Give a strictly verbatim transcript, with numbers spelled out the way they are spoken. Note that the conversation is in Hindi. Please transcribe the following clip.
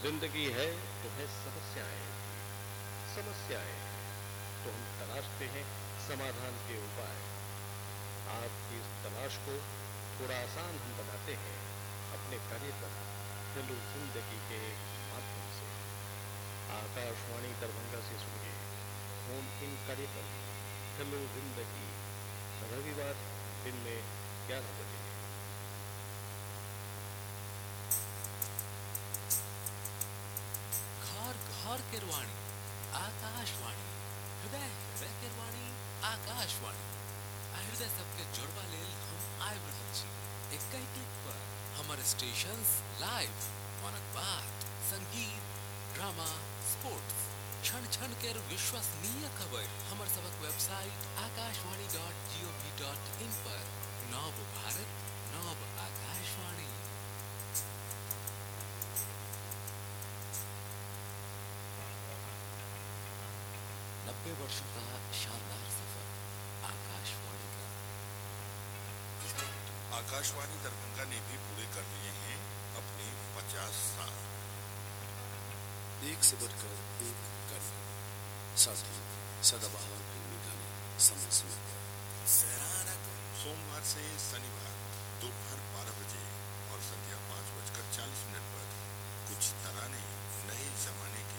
जिंदगी है तो है समस्याएं, समस्याएं हैं तो हम तलाशते हैं समाधान के उपाय। आपकी इस तलाश को थोड़ा आसान हम बनाते हैं अपने कार्यक्रम हेलो जिंदगी के माध्यम से। आकाशवाणी दरभंगा से सुनिए फोन इन कार्यक्रम हेलो जिंदगी, रविवार दिन में ग्यारह बजे। घर घर केरवाणी आकाशवाणी, हृदय हृदय केरवाणी आकाशवाणी। आ हृदय सबके जोड़वा लेल हम आबि रहल छी एक क्लिक पर। हमर स्टेशंस लाइव, मनक बात, संगीत, ड्रामा, स्पोर्ट्स, क्षण क्षण केर विश्वसनीय खबर हमर सबक website Akashvani dot G O V dot in पर। नव भारत, नव आकाशवाणी। नब्बे वर्षों का शानदार सफर आकाशवाणी का। आकाशवाणी दरभंगा ने भी पूरे कर लिए हैं अपने पचास साल। एक से बढ़कर एक कड़ी, साथी सदाबहार फिल्मी गाने समय समय पर। सोमवार से शनिवार दोपहर बारह बजे और संध्या पाँच बजकर चालीस मिनट पर कुछ तराने